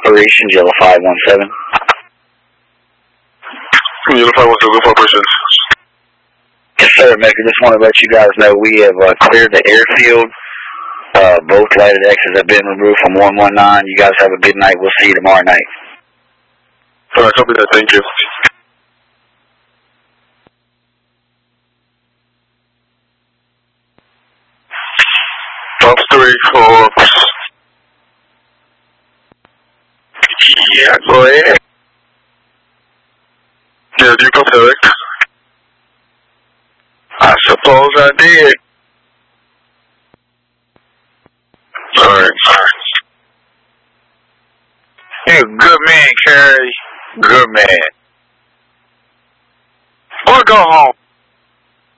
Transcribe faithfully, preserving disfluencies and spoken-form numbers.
operations, Yellow five one seven. Yellow five one seven, for operations. Yes, sir, Mecca. Just want to let you guys know we have uh, cleared the airfield. Uh, both lighted X's have been removed from one one nine. You guys have a good night. We'll see you tomorrow night. All right, copy that. Thank you. Ops three, four. Yeah, go ahead. Yeah, do you copy that? I suppose I did. Alright. You're a good man, Kerry. Good man. I wanna go home.